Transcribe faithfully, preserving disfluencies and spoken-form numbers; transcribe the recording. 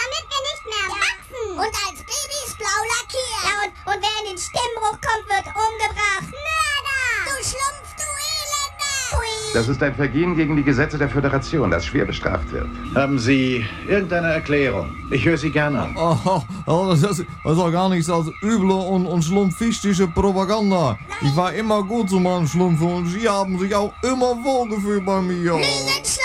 damit wir nicht mehr wachsen. Und als Babys blau lackiert. Ja, und, und wer in den Stimmbruch kommt, wird umgebracht. Mörder! Du Schlumpf, du Elender! Hui. Das ist ein Vergehen gegen die Gesetze der Föderation, das schwer bestraft wird. Haben Sie irgendeine Erklärung? Ich höre Sie gerne an. Oh, oh, das, ist, das ist doch gar nichts als üble und, und schlumpfistische Propaganda. Ich war immer gut zu meinen Schlumpfen und sie haben sich auch immer wohlgefühlt bei mir. Lügen,